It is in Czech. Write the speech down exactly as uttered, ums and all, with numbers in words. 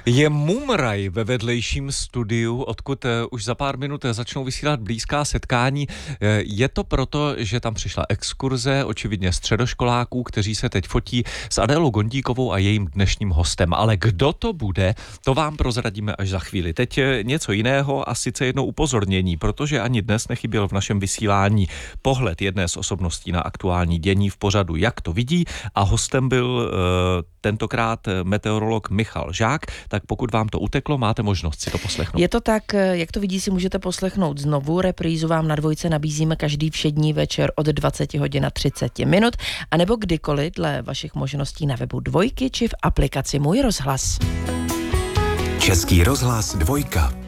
Je mumraj ve vedlejším studiu, odkud už za pár minut začnou vysílat blízká setkání. Je to proto, že tam přišla exkurze, očividně středoškoláků, kteří se teď fotí s Adélou Gondíkovou a jejím dnešním hostem. Ale kdo to bude, to vám prozradíme až za chvíli. Teď něco jiného a sice jedno upozornění, protože ani dnes nechyběl v našem vysílání pohled jedné z osobností na aktuální dění v pořadu Jak to vidí a hostem byl uh, tentokrát meteorolog Michal Žák, tak pokud vám to uteklo, máte možnost si to poslechnout. Je to tak, Jak to vidí, si můžete poslechnout znovu. Reprízu vám na Dvojce nabízíme každý všední večer od dvacet hodin a třicet minut, anebo kdykoliv dle vašich možností na webu Dvojky či v aplikaci Můj rozhlas. Český rozhlas Dvojka.